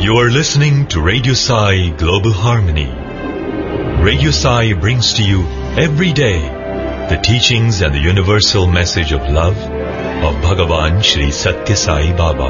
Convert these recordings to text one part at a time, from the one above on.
You are listening to Radio Sai Global Harmony. Radio Sai brings to you every day the teachings and the universal message of love of Bhagavan Sri Satya Sai Baba.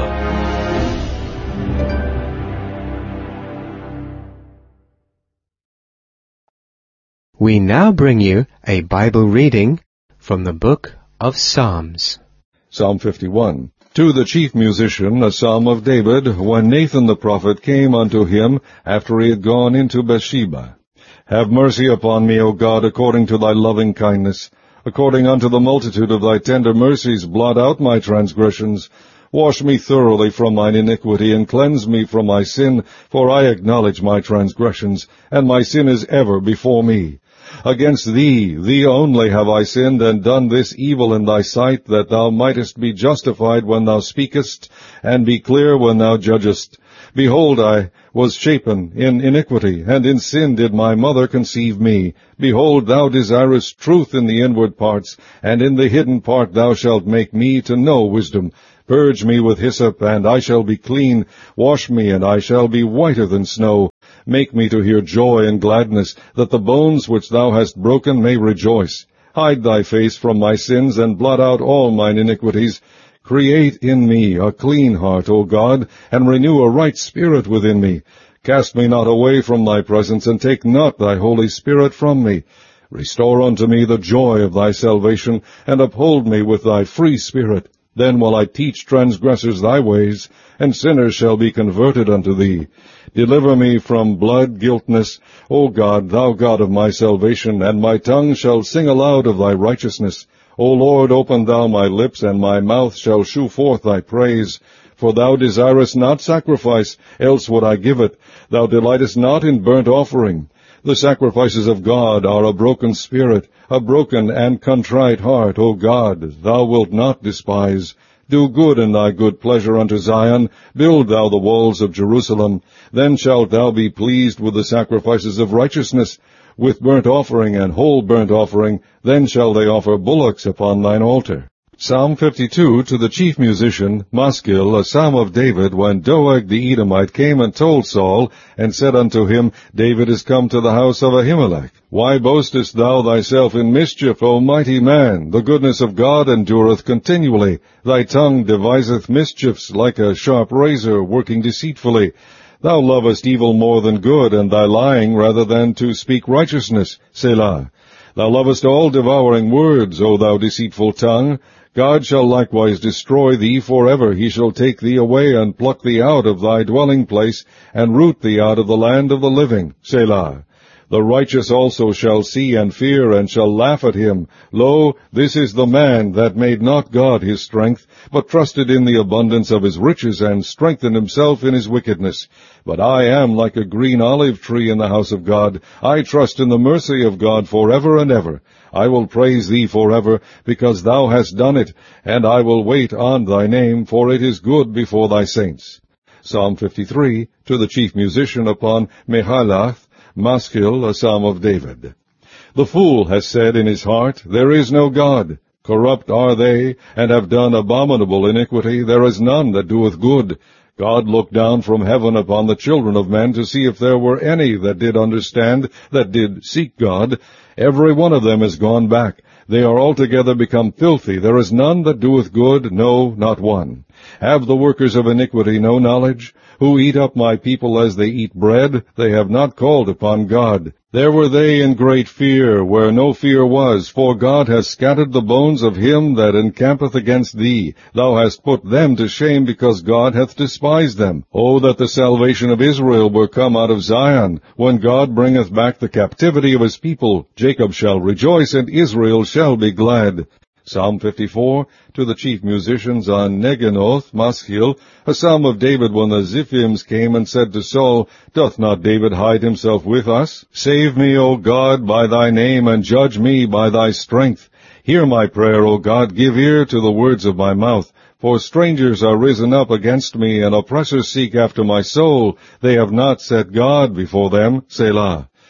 We now bring you a Bible reading from the book of Psalms. Psalm 51. To the chief musician, a psalm of David, when Nathan the prophet came unto him after he had gone into Bathsheba. Have mercy upon me, O God, according to thy loving kindness. According unto the multitude of thy tender mercies, blot out my transgressions. Wash me thoroughly from mine iniquity, and cleanse me from my sin, for I acknowledge my transgressions, and my sin is ever before me. Against thee only have I sinned, and done this evil in thy sight, that thou mightest be justified when thou speakest, and be clear when thou judgest. Behold, I was shapen in iniquity, and in sin did my mother conceive me. Behold, thou desirest truth in the inward parts, and in the hidden part thou shalt make me to know wisdom. Purge me with hyssop, and I shall be clean. Wash me, and I shall be whiter than snow. Make me to hear joy and gladness, that the bones which thou hast broken may rejoice. Hide thy face from my sins, and blot out all mine iniquities. Create in me a clean heart, O God, and renew a right spirit within me. Cast me not away from thy presence, and take not thy Holy Spirit from me. Restore unto me the joy of thy salvation, and uphold me with thy free spirit. Then will I teach transgressors thy ways, and sinners shall be converted unto thee. Deliver me from blood guiltness, O God, thou God of my salvation, and my tongue shall sing aloud of thy righteousness. O Lord, open thou my lips, and my mouth shall shew forth thy praise. For thou desirest not sacrifice, else would I give it. Thou delightest not in burnt offering. The sacrifices of God are a broken spirit, a broken and contrite heart, O God, thou wilt not despise. Do good in thy good pleasure unto Zion. Build thou the walls of Jerusalem. Then shalt thou be pleased with the sacrifices of righteousness, with burnt offering and whole burnt offering. Then shall they offer bullocks upon thine altar. Psalm 52, to the chief musician, Maschil, a psalm of David, when Doeg the Edomite came and told Saul, and said unto him, David is come to the house of Ahimelech. Why boastest thou thyself in mischief, O mighty man? The goodness of God endureth continually. Thy tongue deviseth mischiefs like a sharp razor, working deceitfully. Thou lovest evil more than good, and thy lying rather than to speak righteousness. Selah. Thou lovest all devouring words, O thou deceitful tongue. God shall likewise destroy thee forever. He shall take thee away, and pluck thee out of thy dwelling place, and root thee out of the land of the living. Selah. The righteous also shall see and fear, and shall laugh at him. Lo, this is the man that made not God his strength, but trusted in the abundance of his riches, and strengthened himself in his wickedness. But I am like a green olive tree in the house of God. I trust in the mercy of God forever and ever. I will praise thee forever, because thou hast done it, and I will wait on thy name, for it is good before thy saints. Psalm 53, to the chief musician upon Mahalath, Maschil, a psalm of David. The fool has said in his heart, There is no God. Corrupt are they, and have done abominable iniquity. There is none that doeth good. God looked down from heaven upon the children of men to see if there were any that did understand, that did seek God. Every one of them is gone back. They are altogether become filthy. There is none that doeth good, no, not one. Have the workers of iniquity no knowledge? Who eat up my people as they eat bread? They have not called upon God. There were they in great fear, where no fear was, for God has scattered the bones of him that encampeth against thee. Thou hast put them to shame, because God hath despised them. O that the salvation of Israel were come out of Zion! When God bringeth back the captivity of his people, Jacob shall rejoice, and Israel shall be glad. Psalm 54, to the chief musicians on Neginoth, Maschil, a psalm of David when the Ziphims came and said to Saul, Doth not David hide himself with us? Save me, O God, by thy name, and judge me by thy strength. Hear my prayer, O God, give ear to the words of my mouth. For strangers are risen up against me, and oppressors seek after my soul. They have not set God before them. Selah.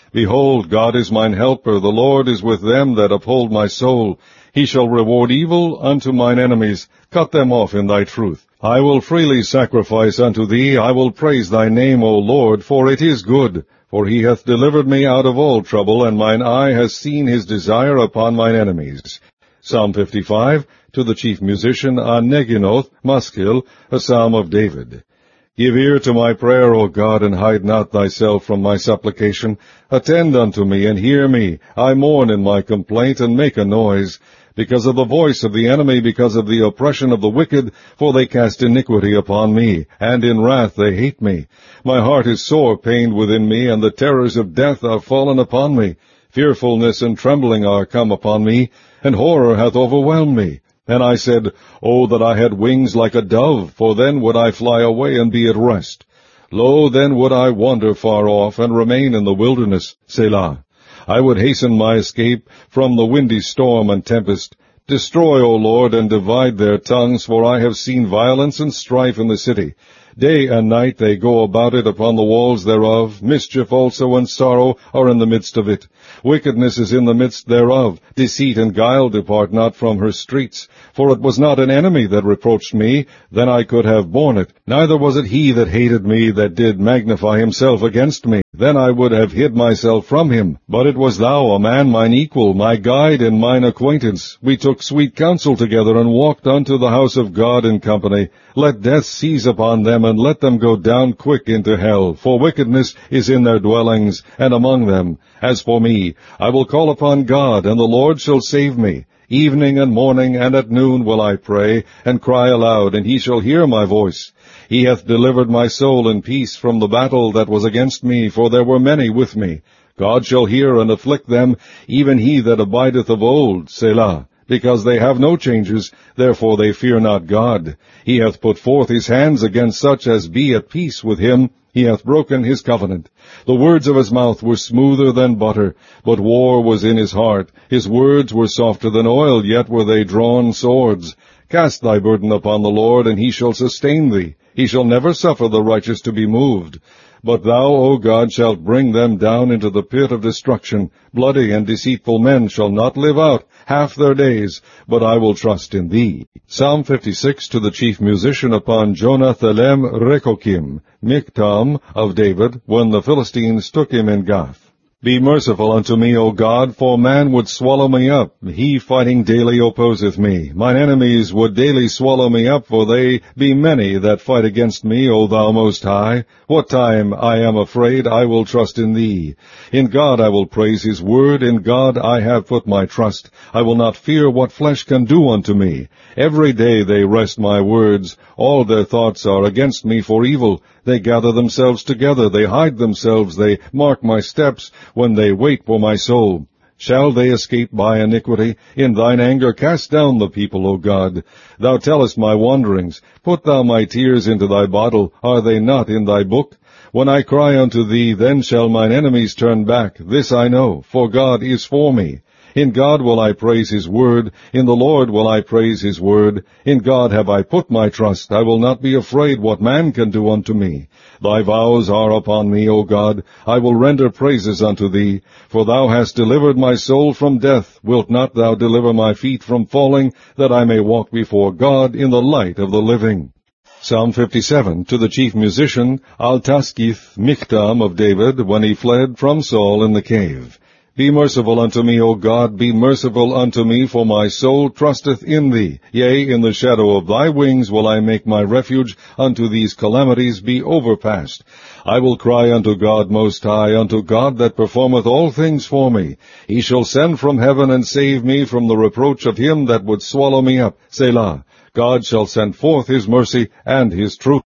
Behold, God is mine helper, the Lord is with them that uphold my soul. He shall reward evil unto mine enemies, cut them off in thy truth. I will freely sacrifice unto thee, I will praise thy name, O Lord, for it is good. For he hath delivered me out of all trouble, and mine eye has seen his desire upon mine enemies. Psalm 55, to the chief musician Neginoth, Maskil, a psalm of David. Give ear to my prayer, O God, and hide not thyself from my supplication. Attend unto me, and hear me. I mourn in my complaint, and make a noise, because of the voice of the enemy, because of the oppression of the wicked, for they cast iniquity upon me, and in wrath they hate me. My heart is sore pained within me, and the terrors of death are fallen upon me. Fearfulness and trembling are come upon me, and horror hath overwhelmed me. And I said, O that I had wings like a dove, for then would I fly away and be at rest. Lo, then would I wander far off, and remain in the wilderness, Selah. I would hasten my escape from the windy storm and tempest. Destroy, O Lord, and divide their tongues, for I have seen violence and strife in the city. Day and night they go about it upon the walls thereof. Mischief also and sorrow are in the midst of it. Wickedness is in the midst thereof. Deceit and guile depart not from her streets. For it was not an enemy that reproached me, then I could have borne it. Neither was it he that hated me, that did magnify himself against me. Then I would have hid myself from him. But it was thou, a man mine equal, my guide and mine acquaintance. We took sweet counsel together, and walked unto the house of God in company. Let death seize upon them, and let them go down quick into hell. For wickedness is in their dwellings, and among them. As for me, I will call upon God, and the Lord shall save me. Evening and morning and at noon will I pray, and cry aloud, and he shall hear my voice. He hath delivered my soul in peace from the battle that was against me, for there were many with me. God shall hear and afflict them, even he that abideth of old, Selah. Because they have no changes, therefore they fear not God. He hath put forth his hands against such as be at peace with him. He hath broken his covenant. The words of his mouth were smoother than butter, but war was in his heart. His words were softer than oil, yet were they drawn swords. Cast thy burden upon the Lord, and he shall sustain thee. He shall never suffer the righteous to be moved. But thou, O God, shalt bring them down into the pit of destruction. Bloody and deceitful men shall not live out half their days, but I will trust in thee. Psalm 56, to the chief musician upon Jonathalem Rekokim, Miktam of David, when the Philistines took him in Gath. Be merciful unto me, O God, for man would swallow me up. He fighting daily opposeth me. Mine enemies would daily swallow me up, for they be many that fight against me, O thou Most High. What time I am afraid, I will trust in thee. In God I will praise his word. In God I have put my trust. I will not fear what flesh can do unto me. Every day they wrest my words. All their thoughts are against me for evil. They gather themselves together. They hide themselves. They mark my steps when they wait for my soul. Shall they escape by iniquity? In thine anger cast down the people, O God. Thou tellest my wanderings. Put thou my tears into thy bottle. Are they not in thy book? When I cry unto thee, then shall mine enemies turn back. This I know, for God is for me. In God will I praise his word. In the Lord will I praise his word. In God have I put my trust. I will not be afraid what man can do unto me. Thy vows are upon me, O God. I will render praises unto thee. For thou hast delivered my soul from death. Wilt not thou deliver my feet from falling, that I may walk before God in the light of the living? Psalm 57, to the chief musician Altaskith Miktam of David, when he fled from Saul in the cave. Be merciful unto me, O God, be merciful unto me, for my soul trusteth in thee. Yea, in the shadow of thy wings will I make my refuge unto these calamities be overpast. I will cry unto God Most High, unto God that performeth all things for me. He shall send from heaven and save me from the reproach of him that would swallow me up. Selah. God shall send forth his mercy and his truth.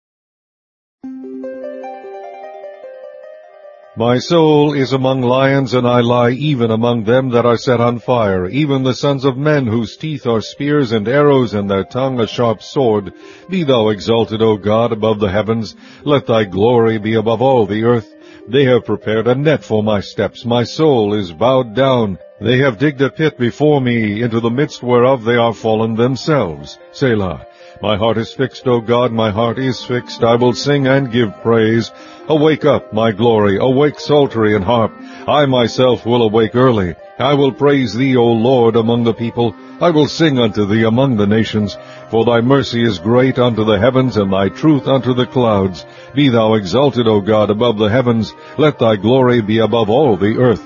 My soul is among lions, and I lie even among them that are set on fire, even the sons of men whose teeth are spears and arrows, and their tongue a sharp sword. Be thou exalted, O God, above the heavens. Let thy glory be above all the earth. They have prepared a net for my steps. My soul is bowed down. They have digged a pit before me, into the midst whereof they are fallen themselves. Selah. My heart is fixed, O God, my heart is fixed. I will sing and give praise. Awake up, my glory, awake psaltery and harp. I myself will awake early. I will praise thee, O Lord, among the people. I will sing unto thee among the nations. For thy mercy is great unto the heavens, and thy truth unto the clouds. Be thou exalted, O God, above the heavens. Let thy glory be above all the earth.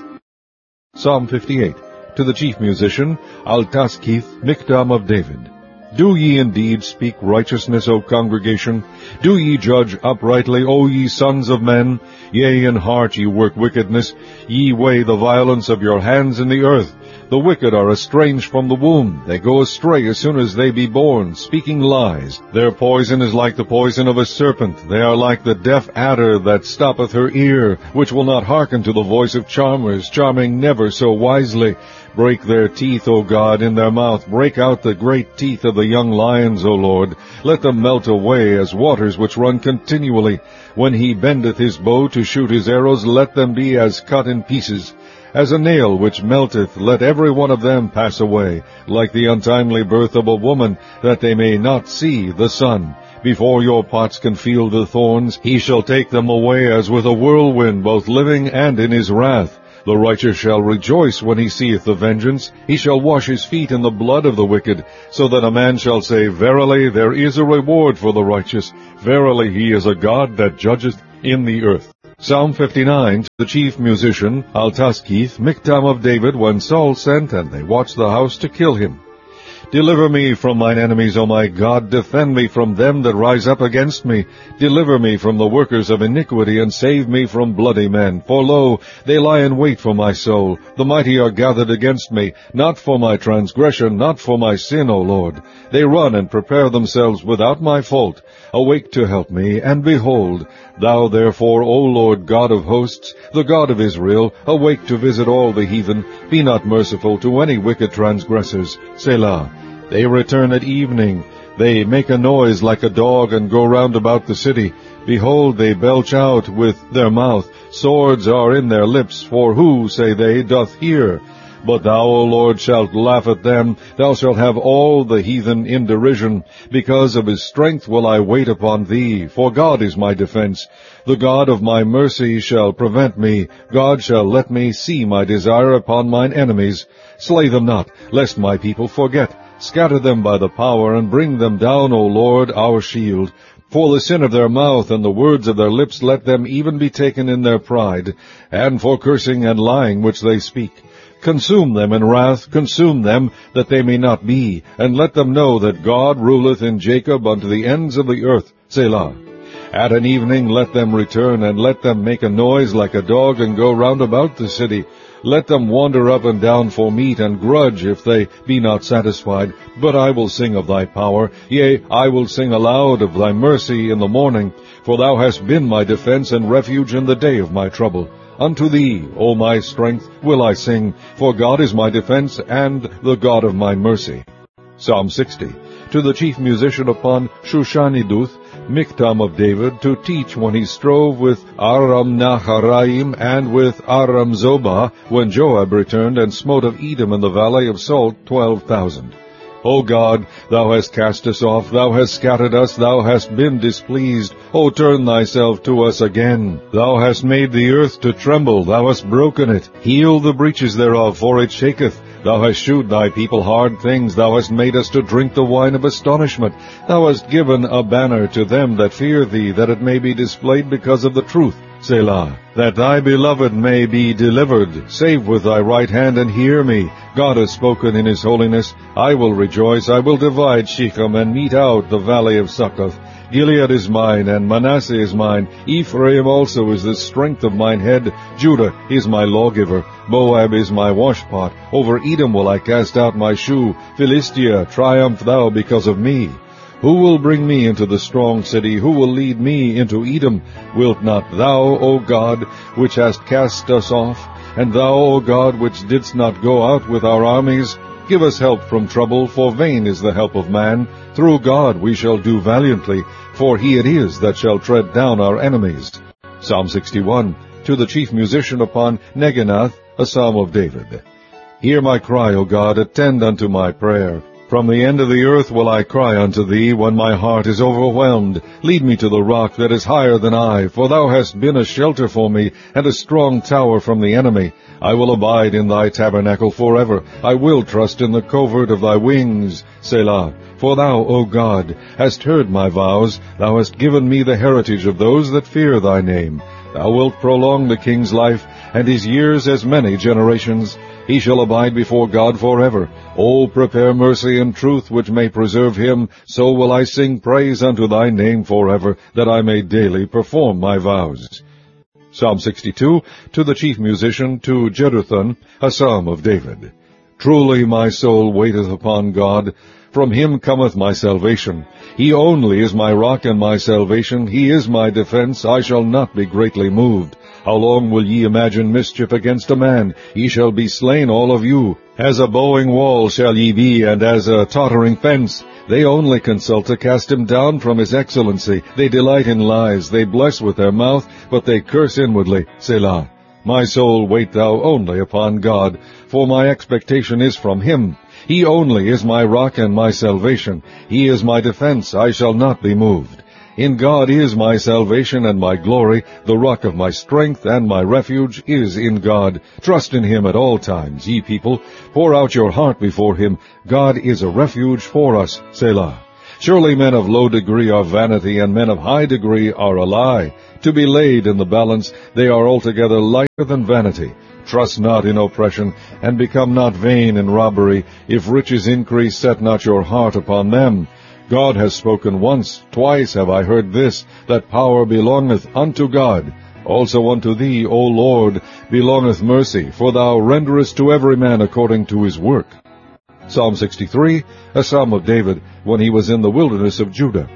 Psalm 58. To the chief musician, Altaschith, Miktam of David. Do ye indeed speak righteousness, O congregation? Do ye judge uprightly, O ye sons of men? Yea, in heart ye work wickedness. Ye weigh the violence of your hands in the earth. The wicked are estranged from the womb. They go astray as soon as they be born, speaking lies. Their poison is like the poison of a serpent. They are like the deaf adder that stoppeth her ear, which will not hearken to the voice of charmers, charming never so wisely. Break their teeth, O God, in their mouth. Break out the great teeth of the young lions, O Lord. Let them melt away as waters which run continually. When he bendeth his bow to shoot his arrows, let them be as cut in pieces. As a nail which melteth, let every one of them pass away, like the untimely birth of a woman, that they may not see the sun. Before your pots can feel the thorns, he shall take them away as with a whirlwind, both living and in his wrath. The righteous shall rejoice when he seeth the vengeance. He shall wash his feet in the blood of the wicked, so that a man shall say, Verily, there is a reward for the righteous. Verily, he is a God that judgeth in the earth. Psalm 59, to the chief musician, Altaschith, Miktam of David, when Saul sent, and they watched the house to kill him. Deliver me from mine enemies, O my God. Defend me from them that rise up against me. Deliver me from the workers of iniquity, and save me from bloody men. For lo, they lie in wait for my soul. The mighty are gathered against me, not for my transgression, not for my sin, O Lord. They run and prepare themselves without my fault. Awake to help me, and behold, thou therefore, O Lord God of hosts, the God of Israel, awake to visit all the heathen. Be not merciful to any wicked transgressors. Selah. They return at evening. They make a noise like a dog, and go round about the city. Behold, they belch out with their mouth. Swords are in their lips, for who, say they, doth hear? But thou, O Lord, shalt laugh at them. Thou shalt have all the heathen in derision. Because of his strength will I wait upon thee, for God is my defense. The God of my mercy shall prevent me. God shall let me see my desire upon mine enemies. Slay them not, lest my people forget. Scatter them by the power, and bring them down, O Lord, our shield. For the sin of their mouth and the words of their lips let them even be taken in their pride, and for cursing and lying which they speak. Consume them in wrath, consume them, that they may not be, and let them know that God ruleth in Jacob unto the ends of the earth. Selah. At an evening let them return, and let them make a noise like a dog, and go round about the city. Let them wander up and down for meat, and grudge if they be not satisfied. But I will sing of thy power, yea, I will sing aloud of thy mercy in the morning. For thou hast been my defense and refuge in the day of my trouble. Unto thee, O my strength, will I sing, for God is my defense and the God of my mercy. Psalm 60. To the chief musician upon Shushaniduth, Miktam of David, to teach when he strove with Aram-Naharaim and with Aram-Zobah, when Joab returned and smote of Edom in the valley of Salt 12,000. O God, thou hast cast us off, thou hast scattered us, thou hast been displeased. O turn thyself to us again. Thou hast made the earth to tremble, thou hast broken it. Heal the breaches thereof, for it shaketh. Thou hast shewed thy people hard things, thou hast made us to drink the wine of astonishment. Thou hast given a banner to them that fear thee, that it may be displayed because of the truth. Selah. That thy beloved may be delivered. Save with thy right hand, and hear me. God has spoken in his holiness. I will rejoice, I will divide Shechem, and mete out the valley of Succoth. Gilead is mine, and Manasseh is mine. Ephraim also is the strength of mine head. Judah is my lawgiver. Moab is my washpot. Over Edom will I cast out my shoe. Philistia, triumph thou because of me. Who will bring me into the strong city? Who will lead me into Edom? Wilt not thou, O God, which hast cast us off? And thou, O God, which didst not go out with our armies? Give us help from trouble, for vain is the help of man. Through God we shall do valiantly, for he it is that shall tread down our enemies. Psalm 61. To the chief musician upon Neginath, a psalm of David. Hear my cry, O God, attend unto my prayer. From the end of the earth will I cry unto thee when my heart is overwhelmed. Lead me to the rock that is higher than I, for thou hast been a shelter for me, and a strong tower from the enemy. I will abide in thy tabernacle forever. I will trust in the covert of thy wings. Selah. For thou, O God, hast heard my vows. Thou hast given me the heritage of those that fear thy name. Thou wilt prolong the king's life, and his years as many generations. He shall abide before God forever. O prepare mercy and truth, which may preserve him. So will I sing praise unto thy name forever, that I may daily perform my vows. Psalm 62, to the chief musician, to Jeduthun, a psalm of David. Truly my soul waiteth upon God. From him cometh my salvation. He only is my rock and my salvation. He is my defense. I shall not be greatly moved. How long will ye imagine mischief against a man? Ye shall be slain, all of you. As a bowing wall shall ye be, and as a tottering fence. They only consult to cast him down from his excellency. They delight in lies. They bless with their mouth, but they curse inwardly. Selah. My soul, wait thou only upon God, for my expectation is from him. He only is my rock and my salvation. He is my defense. I shall not be moved. In God is my salvation and my glory. The rock of my strength and my refuge is in God. Trust in him at all times, ye people. Pour out your heart before him. God is a refuge for us. Selah. Surely men of low degree are vanity, and men of high degree are a lie. To be laid in the balance, they are altogether lighter than vanity. Trust not in oppression, and become not vain in robbery. If riches increase, set not your heart upon them. God has spoken once, twice have I heard this, that power belongeth unto God. Also unto thee, O Lord, belongeth mercy, for thou renderest to every man according to his work. Psalm 63, a psalm of David, when he was in the wilderness of Judah.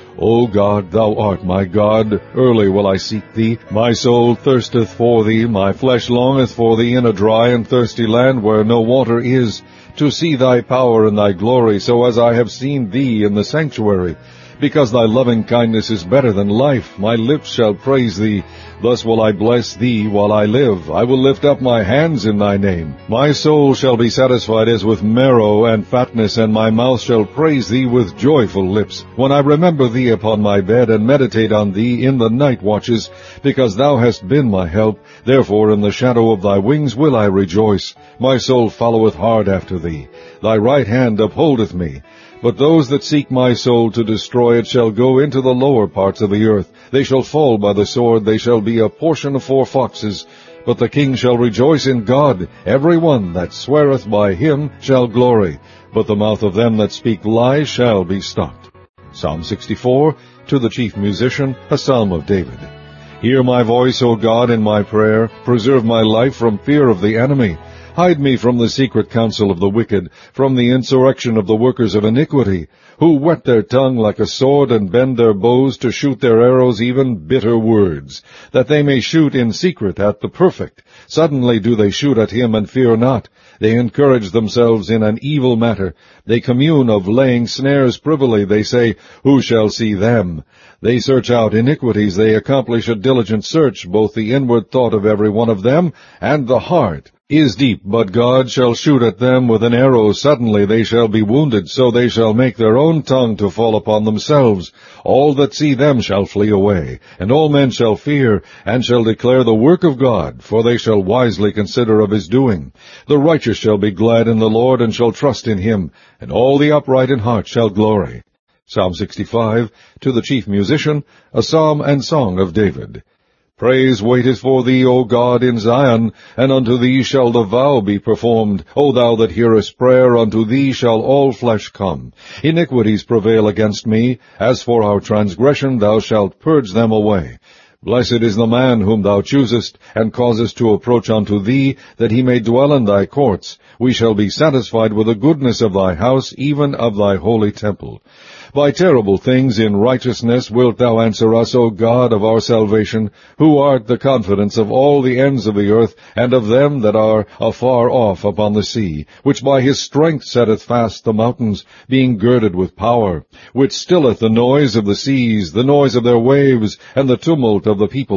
O God, thou art my God, early will I seek thee. My soul thirsteth for thee, my flesh longeth for thee in a dry and thirsty land where no water is, to see thy power and thy glory, so as I have seen thee in the sanctuary. Because thy loving kindness is better than life, my lips shall praise thee. Thus will I bless thee while I live. I will lift up my hands in thy name. My soul shall be satisfied as with marrow and fatness, and my mouth shall praise thee with joyful lips. When I remember thee upon my bed, and meditate on thee in the night watches, because thou hast been my help, therefore in the shadow of thy wings will I rejoice. My soul followeth hard after thee. Thy right hand upholdeth me. But those that seek my soul to destroy it shall go into the lower parts of the earth. They shall fall by the sword. They shall be a portion of 4 foxes. But the king shall rejoice in God. Every one that sweareth by him shall glory. But the mouth of them that speak lies shall be stopped. Psalm 64, to the chief musician, a psalm of David. Hear my voice, O God, in my prayer. Preserve my life from fear of the enemy. Hide me from the secret counsel of the wicked, from the insurrection of the workers of iniquity, who whet their tongue like a sword and bend their bows to shoot their arrows, even bitter words, that they may shoot in secret at the perfect. Suddenly do they shoot at him and fear not. They encourage themselves in an evil matter. They commune of laying snares privily. They say, who shall see them? They search out iniquities. They accomplish a diligent search. Both the inward thought of every one of them and the heart is deep, but God shall shoot at them with an arrow. Suddenly they shall be wounded, so they shall make their own tongue to fall upon themselves. All that see them shall flee away, and all men shall fear, and shall declare the work of God, for they shall wisely consider of his doing. The righteous shall be glad in the Lord, and shall trust in him, and all the upright in heart shall glory. Psalm 65, to the chief musician, a psalm and song of David. Praise waiteth for thee, O God, in Zion, and unto thee shall the vow be performed. O thou that hearest prayer, unto thee shall all flesh come. Iniquities prevail against me. As for our transgression, thou shalt purge them away. Blessed is the man whom thou choosest, and causest to approach unto thee, that he may dwell in thy courts. We shall be satisfied with the goodness of thy house, even of thy holy temple. By terrible things in righteousness wilt thou answer us, O God of our salvation, who art the confidence of all the ends of the earth, and of them that are afar off upon the sea, which by his strength setteth fast the mountains, being girded with power, which stilleth the noise of the seas, the noise of their waves, and the tumult of the people.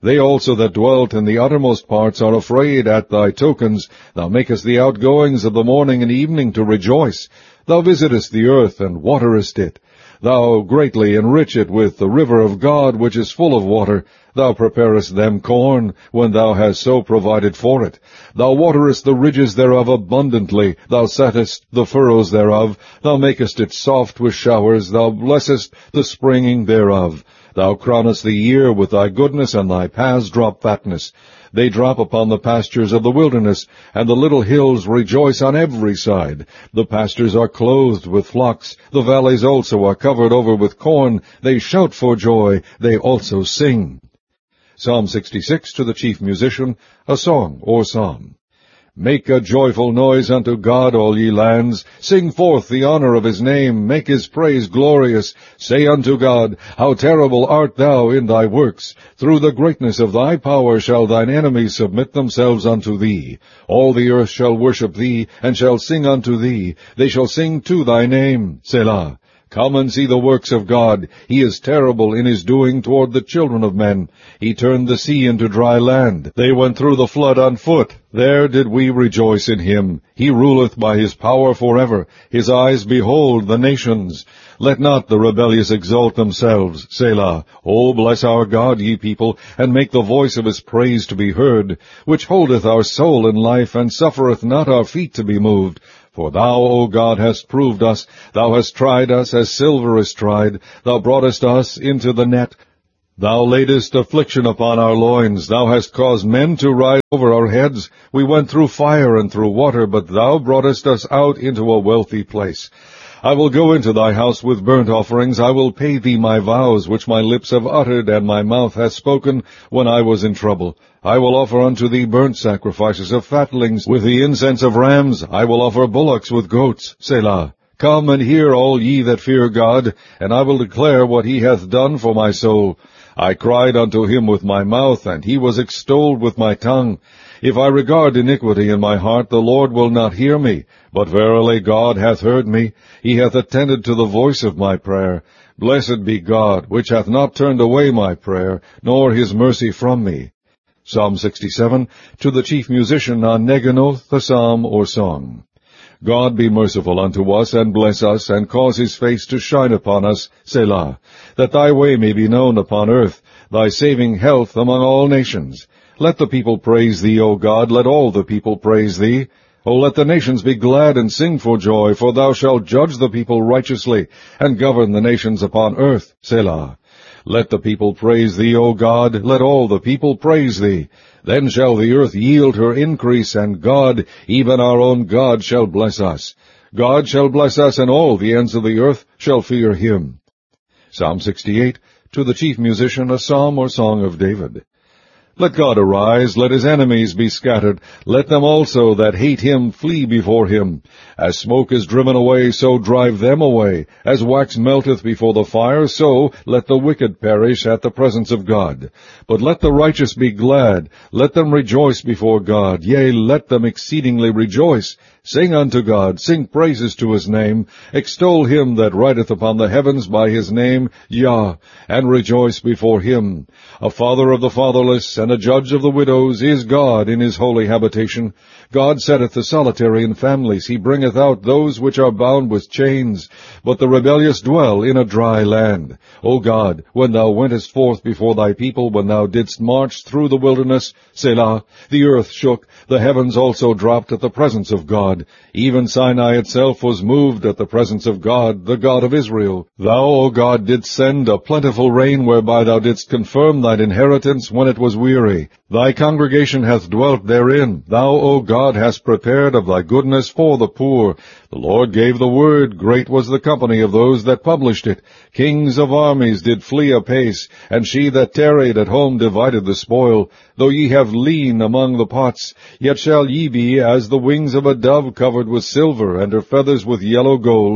They also that dwelt in the uttermost parts are afraid at thy tokens. Thou makest the outgoings of the morning and evening to rejoice. Thou visitest the earth, and waterest it. Thou greatly enrich it with the river of God, which is full of water. Thou preparest them corn, when thou hast so provided for it. Thou waterest the ridges thereof abundantly. Thou settest the furrows thereof. Thou makest it soft with showers. Thou blessest the springing thereof. Thou crownest the year with thy goodness, and thy paths drop fatness. They drop upon the pastures of the wilderness, and the little hills rejoice on every side. The pastures are clothed with flocks. The valleys also are covered over with corn. They shout for joy. They also sing. Psalm 66, to the chief musician, a song or psalm. Make a joyful noise unto God, all ye lands. Sing forth the honor of his name. Make his praise glorious. Say unto God, how terrible art thou in thy works. Through the greatness of thy power shall thine enemies submit themselves unto thee. All the earth shall worship thee, and shall sing unto thee. They shall sing to thy name. Selah. Come and see the works of God. He is terrible in his doing toward the children of men. He turned the sea into dry land. They went through the flood on foot. There did we rejoice in him. He ruleth by his power forever. His eyes behold the nations. Let not the rebellious exalt themselves. Selah. O bless our God, ye people, and make the voice of his praise to be heard, which holdeth our soul in life, and suffereth not our feet to be moved. For thou, O God, hast proved us. Thou hast tried us as silver is tried. Thou broughtest us into the net. Thou laidest affliction upon our loins. Thou hast caused men to ride over our heads. We went through fire and through water, but thou broughtest us out into a wealthy place. I will go into thy house with burnt offerings. I will pay thee my vows, which my lips have uttered, and my mouth hath spoken when I was in trouble. I will offer unto thee burnt sacrifices of fatlings with the incense of rams. I will offer bullocks with goats. Selah. Come and hear, all ye that fear God, and I will declare what he hath done for my soul. I cried unto him with my mouth, and he was extolled with my tongue. If I regard iniquity in my heart, the Lord will not hear me. But verily God hath heard me. He hath attended to the voice of my prayer. Blessed be God, which hath not turned away my prayer, nor his mercy from me. Psalm 67, to the chief musician on Neginoth, a psalm or song. God be merciful unto us, and bless us, and cause his face to shine upon us, Selah, that thy way may be known upon earth, thy saving health among all nations. Let the people praise thee, O God, let all the people praise thee. O let the nations be glad and sing for joy, for thou shalt judge the people righteously, and govern the nations upon earth, Selah. Let the people praise thee, O God, let all the people praise thee. Then shall the earth yield her increase, and God, even our own God, shall bless us. God shall bless us, and all the ends of the earth shall fear him. Psalm 68, to the chief musician, a psalm or song of David. Let God arise, let his enemies be scattered. Let them also that hate him flee before him. As smoke is driven away, so drive them away. As wax melteth before the fire, so let the wicked perish at the presence of God. But let the righteous be glad. Let them rejoice before God. Yea, let them exceedingly rejoice. Sing unto God, sing praises to his name. Extol him that rideth upon the heavens by his name, Yah, and rejoice before him. A father of the fatherless, and a judge of the widows, is God in his holy habitation. God setteth the solitary in families. He bringeth out those which are bound with chains. But the rebellious dwell in a dry land. O God, when thou wentest forth before thy people, when thou didst march through the wilderness, Selah, the earth shook, the heavens also dropped at the presence of God. Even Sinai itself was moved at the presence of God, the God of Israel. Thou, O God, didst send a plentiful rain, whereby thou didst confirm thine inheritance when it was weary. Thy congregation hath dwelt therein. Thou, O God, hast prepared of thy goodness for the poor. The Lord gave the word, great was the company of those that published it. Kings of armies did flee apace, and she that tarried at home divided the spoil. Though ye have lean among the pots, yet shall ye be as the wings of a dove covered with silver, and her feathers with yellow gold.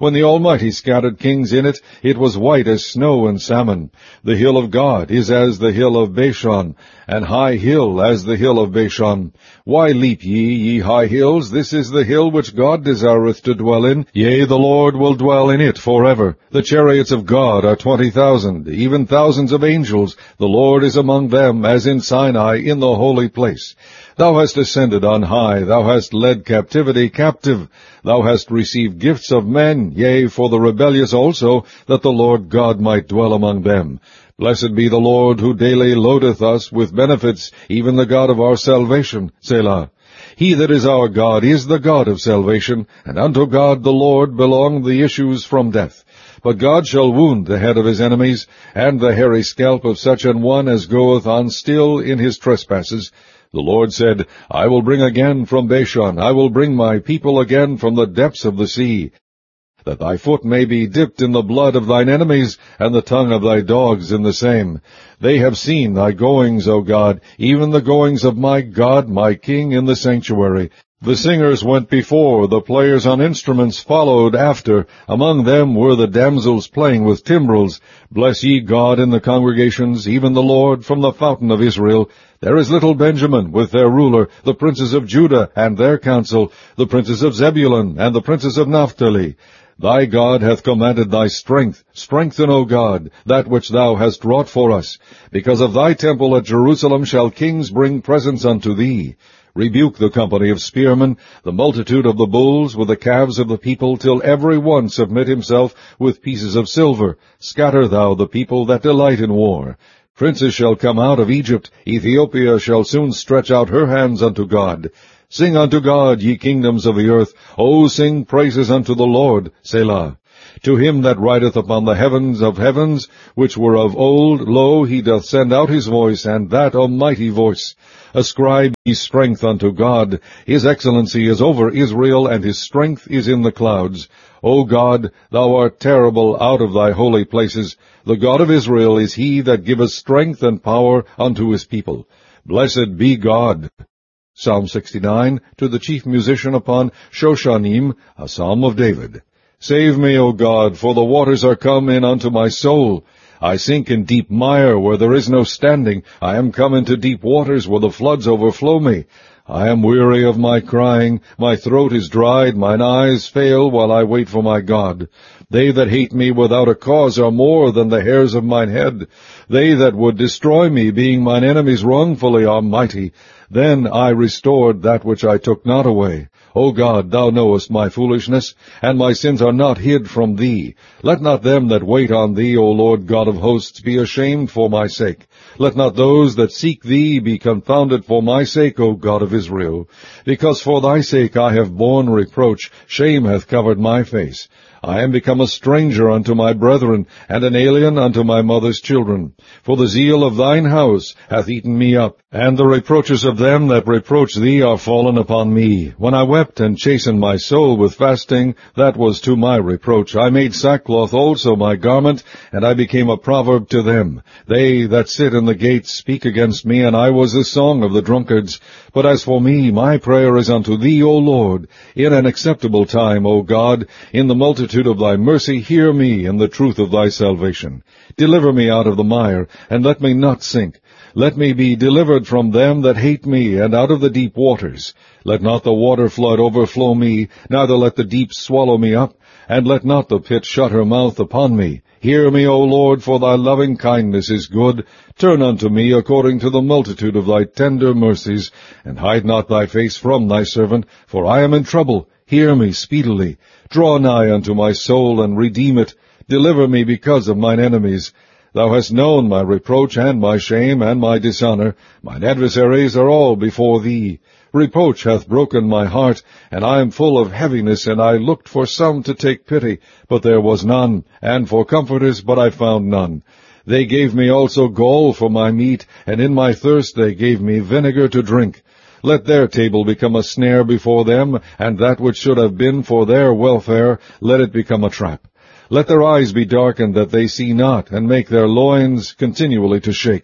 When the Almighty scattered kings in it, it was white as snow and salmon. The hill of God is as the hill of Bashan, an high hill as the hill of Bashan. Why leap ye high hills? This is the hill which God desireth to dwell in. Yea, the Lord will dwell in it forever. The chariots of God are 20,000, even thousands of angels. The Lord is among them, as in Sinai, in the holy place. Thou hast ascended on high, thou hast led captivity captive. Thou hast received gifts of men, yea, for the rebellious also, that the Lord God might dwell among them. Blessed be the Lord, who daily loadeth us with benefits, even the God of our salvation. Selah. He that is our God is the God of salvation, and unto God the Lord belong the issues from death. But God shall wound the head of his enemies, and the hairy scalp of such an one as goeth on still in his trespasses. The Lord said, I will bring again from Bashan, I will bring my people again from the depths of the sea, that thy foot may be dipped in the blood of thine enemies, and the tongue of thy dogs in the same. They have seen thy goings, O God, even the goings of my God, my King, in the sanctuary. The singers went before, the players on instruments followed after. Among them were the damsels playing with timbrels. Bless ye God in the congregations, even the Lord from the fountain of Israel. There is little Benjamin with their ruler, the princes of Judah and their council, the princes of Zebulun and the princes of Naphtali. Thy God hath commanded thy strength. Strengthen, O God, that which thou hast wrought for us. Because of thy temple at Jerusalem shall kings bring presents unto thee. Rebuke the company of spearmen, the multitude of the bulls with the calves of the people, till every one submit himself with pieces of silver. Scatter thou the people that delight in war. Princes shall come out of Egypt. Ethiopia shall soon stretch out her hands unto God. Sing unto God, ye kingdoms of the earth. O sing praises unto the Lord. Selah. To him that rideth upon the heavens of heavens, which were of old, lo, he doth send out his voice, and that a mighty voice. Ascribe ye strength unto God. His excellency is over Israel, and his strength is in the clouds. O God, thou art terrible out of thy holy places. The God of Israel is he that giveth strength and power unto his people. Blessed be God. Psalm 69, to the chief musician upon Shoshanim, a psalm of David. Save me, O God, for the waters are come in unto my soul. I sink in deep mire where there is no standing. I am come into deep waters where the floods overflow me. I am weary of my crying. My throat is dried. Mine eyes fail while I wait for my God. They that hate me without a cause are more than the hairs of mine head. They that would destroy me, being mine enemies wrongfully, are mighty. Then I restored that which I took not away. O God, thou knowest my foolishness, and my sins are not hid from thee. Let not them that wait on thee, O Lord God of hosts, be ashamed for my sake. Let not those that seek thee be confounded for my sake, O God of Israel. Because for thy sake I have borne reproach, shame hath covered my face. I am become a stranger unto my brethren, and an alien unto my mother's children. For the zeal of thine house hath eaten me up, and the reproaches of them that reproach thee are fallen upon me. When I wept and chastened my soul with fasting, that was to my reproach. I made sackcloth also my garment, and I became a proverb to them. They that sit in the gates speak against me, and I was the song of the drunkards. But as for me, my prayer is unto thee, O Lord. In an acceptable time, O God, in the multitude of thy mercy, hear me in the truth of thy salvation. Deliver me out of the mire, and let me not sink. Let me be delivered from them that hate me, and out of the deep waters. Let not the water flood overflow me, neither let the deep swallow me up, and let not the pit shut her mouth upon me. Hear me, O Lord, for thy loving kindness is good. Turn unto me according to the multitude of thy tender mercies, and hide not thy face from thy servant, for I am in trouble. Hear me speedily. Draw nigh unto my soul, and redeem it. Deliver me because of mine enemies. Thou hast known my reproach and my shame and my dishonor. Mine adversaries are all before thee. Reproach hath broken my heart, and I am full of heaviness, and I looked for some to take pity, but there was none, and for comforters, but I found none. They gave me also gall for my meat, and in my thirst they gave me vinegar to drink. Let their table become a snare before them, and that which should have been for their welfare, let it become a trap. Let their eyes be darkened that they see not, and make their loins continually to shake.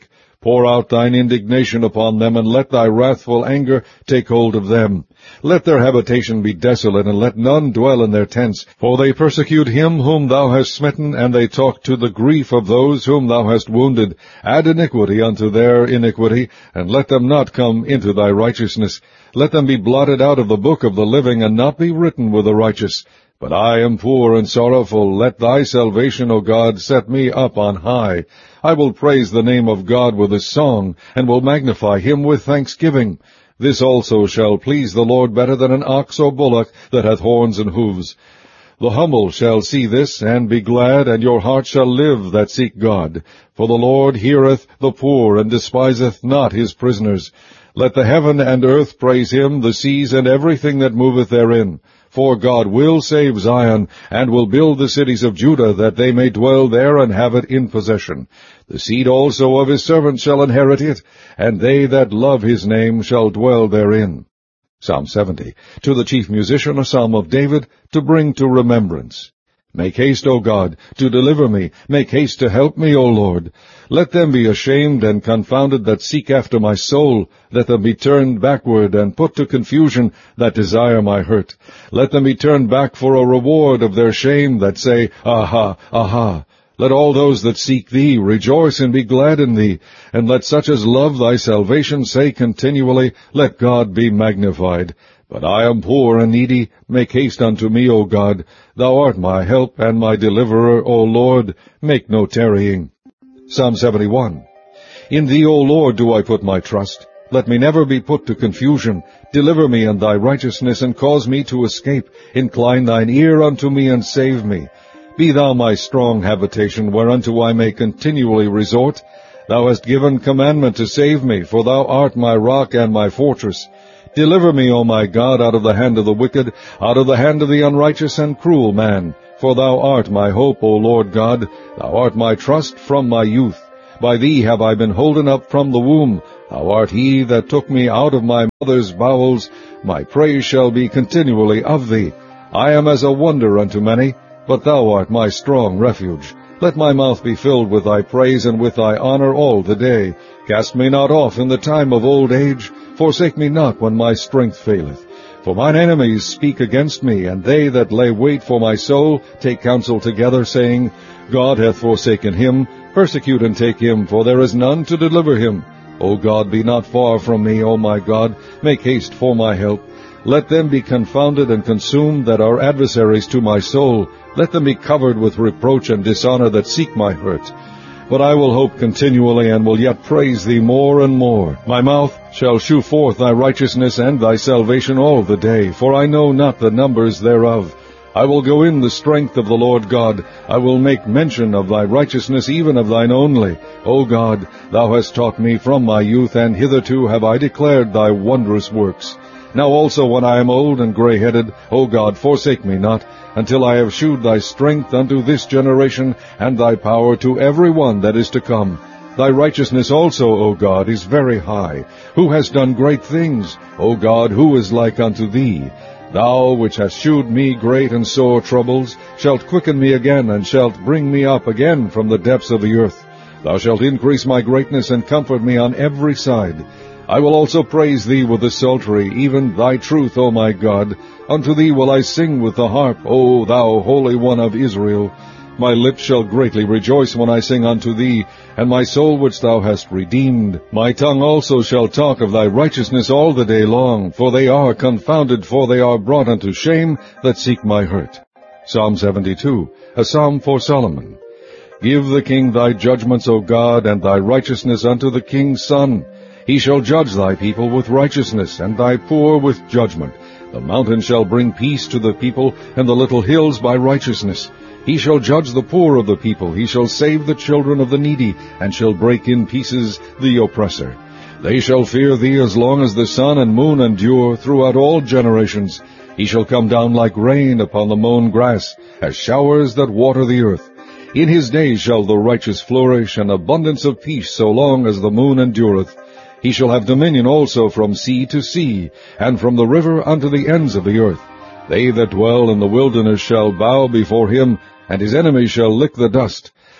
Pour out thine indignation upon them, and let thy wrathful anger take hold of them. Let their habitation be desolate, and let none dwell in their tents. For they persecute him whom thou hast smitten, and they talk to the grief of those whom thou hast wounded. Add iniquity unto their iniquity, and let them not come into thy righteousness. Let them be blotted out of the book of the living, and not be written with the righteous. But I am poor and sorrowful. Let thy salvation, O God, set me up on high. I will praise the name of God with a song, and will magnify him with thanksgiving. This also shall please the Lord better than an ox or bullock that hath horns and hoofs. The humble shall see this, and be glad, and your heart shall live that seek God. For the Lord heareth the poor, and despiseth not his prisoners. Let the heaven and earth praise him, the seas and everything that moveth therein. For God will save Zion, and will build the cities of Judah, that they may dwell there and have it in possession. The seed also of his servants shall inherit it, and they that love his name shall dwell therein. Psalm 70. To the chief musician, a psalm of David, to bring to remembrance. Make haste, O God, to deliver me. Make haste to help me, O Lord. Let them be ashamed and confounded that seek after my soul. Let them be turned backward and put to confusion that desire my hurt. Let them be turned back for a reward of their shame that say, Aha, aha. Let all those that seek thee rejoice and be glad in thee. And let such as love thy salvation say continually, Let God be magnified. But I am poor and needy. Make haste unto me, O God. Thou art my help and my deliverer, O Lord. Make no tarrying. Psalm 71. In thee, O Lord, do I put my trust. Let me never be put to confusion. Deliver me in thy righteousness, and cause me to escape. Incline thine ear unto me, and save me. Be thou my strong habitation, whereunto I may continually resort. Thou hast given commandment to save me, for thou art my rock and my fortress. Deliver me, O my God, out of the hand of the wicked, out of the hand of the unrighteous and cruel man. For thou art my hope, O Lord God. Thou art my trust from my youth. By thee have I been holden up from the womb. Thou art he that took me out of my mother's bowels. My praise shall be continually of thee. I am as a wonder unto many, but thou art my strong refuge. Let my mouth be filled with thy praise and with thy honor all the day. Cast me not off in the time of old age. Forsake me not when my strength faileth. For mine enemies speak against me, and they that lay wait for my soul take counsel together, saying, God hath forsaken him. Persecute and take him, for there is none to deliver him. O God, be not far from me, O my God. Make haste for my help. Let them be confounded and consumed that are adversaries to my soul. Let them be covered with reproach and dishonor that seek my hurt. But I will hope continually, and will yet praise thee more and more. My mouth shall shew forth thy righteousness and thy salvation all the day, for I know not the numbers thereof. I will go in the strength of the Lord God. I will make mention of thy righteousness, even of thine only. O God, thou hast taught me from my youth, and hitherto have I declared thy wondrous works. Now also when I am old and grey-headed, O God, forsake me not, until I have shewed thy strength unto this generation, and thy power to every one that is to come. Thy righteousness also, O God, is very high. Who has done great things? O God, who is like unto thee? Thou, which hast shewed me great and sore troubles, shalt quicken me again, and shalt bring me up again from the depths of the earth. Thou shalt increase my greatness, and comfort me on every side. I will also praise thee with the psaltery, even thy truth, O my God. Unto thee will I sing with the harp, O thou Holy One of Israel. My lips shall greatly rejoice when I sing unto thee, and my soul which thou hast redeemed. My tongue also shall talk of thy righteousness all the day long, for they are confounded, for they are brought unto shame that seek my hurt. Psalm 72, a psalm for Solomon. Give the king thy judgments, O God, and thy righteousness unto the king's son. He shall judge thy people with righteousness, and thy poor with judgment. The mountain shall bring peace to the people, and the little hills by righteousness. He shall judge the poor of the people. He shall save the children of the needy, and shall break in pieces the oppressor. They shall fear thee as long as the sun and moon endure throughout all generations. He shall come down like rain upon the mown grass, as showers that water the earth. In his days shall the righteous flourish, and abundance of peace so long as the moon endureth. He shall have dominion also from sea to sea, and from the river unto the ends of the earth. They that dwell in the wilderness shall bow before him, and his enemies shall lick the dust.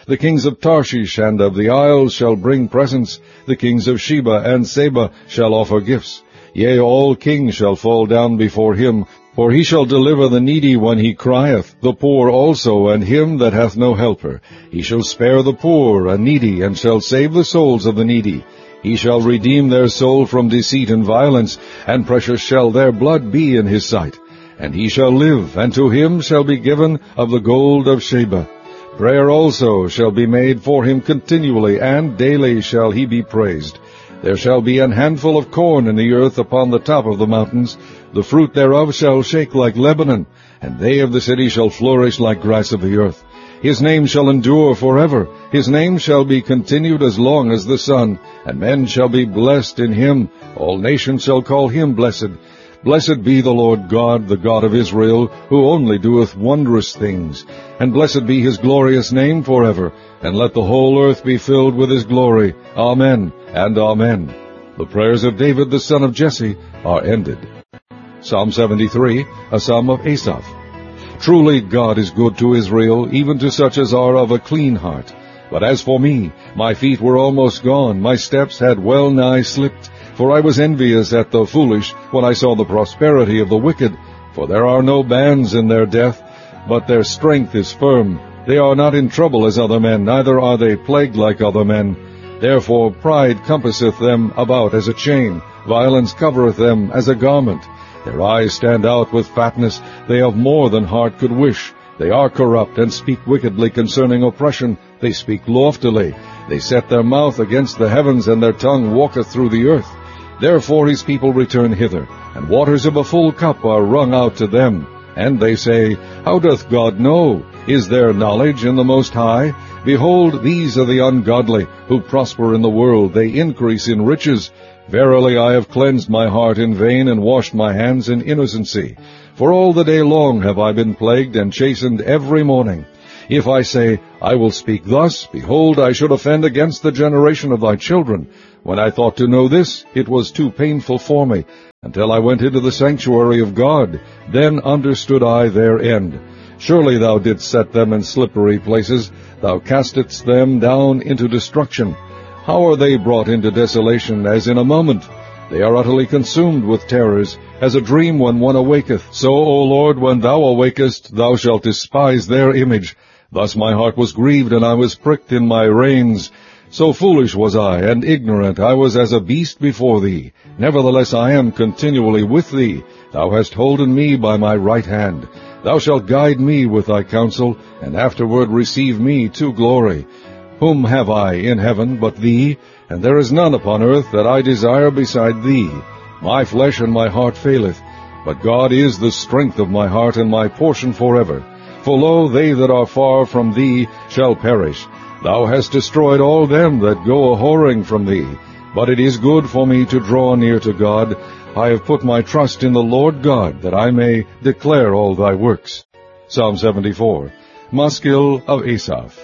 The kings of Tarshish and of the isles shall bring presents. The kings of Sheba and Seba shall offer gifts. Yea, all kings shall fall down before him, for he shall deliver the needy when he crieth, the poor also, and him that hath no helper. He shall spare the poor and needy, and shall save the souls of the needy. He shall redeem their soul from deceit and violence, and precious shall their blood be in his sight. And he shall live, and to him shall be given of the gold of Sheba. Prayer also shall be made for him continually, and daily shall he be praised. There shall be an handful of corn in the earth upon the top of the mountains. The fruit thereof shall shake like Lebanon, and they of the city shall flourish like grass of the earth. His name shall endure forever. His name shall be continued as long as the sun, and men shall be blessed in him. All nations shall call him blessed. Blessed be the Lord God, the God of Israel, who only doeth wondrous things. And blessed be his glorious name forever. And let the whole earth be filled with his glory. Amen and Amen. The prayers of David the son of Jesse are ended. Psalm 73, a psalm of Asaph. Truly God is good to Israel, even to such as are of a clean heart. But as for me, my feet were almost gone, my steps had well nigh slipped. For I was envious at the foolish when I saw the prosperity of the wicked. For there are no bands in their death, but their strength is firm. They are not in trouble as other men, neither are they plagued like other men. Therefore pride compasseth them about as a chain, violence covereth them as a garment. Their eyes stand out with fatness, they have more than heart could wish. They are corrupt, and speak wickedly concerning oppression. They speak loftily. They set their mouth against the heavens, and their tongue walketh through the earth. Therefore his people return hither, and waters of a full cup are wrung out to them. And they say, How doth God know? Is there knowledge in the Most High? Behold, these are the ungodly, who prosper in the world, they increase in riches. Verily I have cleansed my heart in vain, and washed my hands in innocency. For all the day long have I been plagued, and chastened every morning. If I say, I will speak thus, behold, I should offend against the generation of thy children. When I thought to know this, it was too painful for me, until I went into the sanctuary of God. Then understood I their end. Surely thou didst set them in slippery places. Thou castedst them down into destruction. How are they brought into desolation as in a moment? They are utterly consumed with terrors, as a dream when one awaketh. So, O Lord, when thou awakest, thou shalt despise their image. Thus my heart was grieved, and I was pricked in my reins. So foolish was I, and ignorant, I was as a beast before thee. Nevertheless I am continually with thee. Thou hast holden me by my right hand. Thou shalt guide me with thy counsel, and afterward receive me to glory. Whom have I in heaven but thee? And there is none upon earth that I desire beside thee. My flesh and my heart faileth, but God is the strength of my heart and my portion forever. For lo, they that are far from thee shall perish. Thou hast destroyed all them that go a-whoring from thee. But it is good for me to draw near to God. I have put my trust in the Lord God, that I may declare all thy works. Psalm 74, Maskil of Asaph.